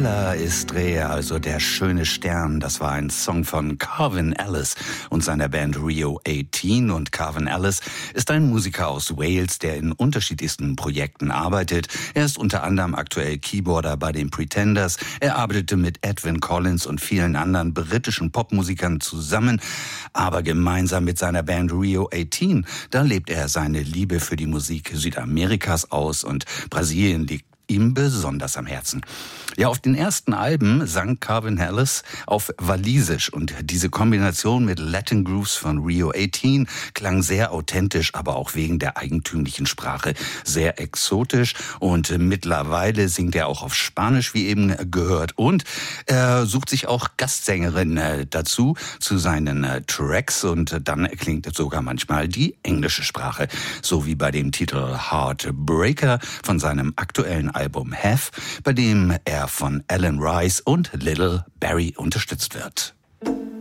Stella Estrella, also der schöne Stern, das war ein Song von Calvin Ellis und seiner Band Rio 18. Und Calvin Ellis ist ein Musiker aus Wales, der in unterschiedlichsten Projekten arbeitet. Er ist unter anderem aktuell Keyboarder bei den Pretenders. Er arbeitete mit Edwyn Collins und vielen anderen britischen Popmusikern zusammen. Aber gemeinsam mit seiner Band Rio 18, da lebt er seine Liebe für die Musik Südamerikas aus und Brasilien liegt ihm besonders am Herzen. Ja, auf den ersten Alben sang Calvin Ellis auf Walisisch und diese Kombination mit Latin Grooves von Rio 18 klang sehr authentisch, aber auch wegen der eigentümlichen Sprache sehr exotisch und mittlerweile singt er auch auf Spanisch, wie eben gehört, und er sucht sich auch Gastsängerin dazu zu seinen Tracks und dann klingt sogar manchmal die englische Sprache, so wie bei dem Titel Heartbreaker von seinem aktuellen Album Have, bei dem er von Alan Rice und Little Barry unterstützt wird.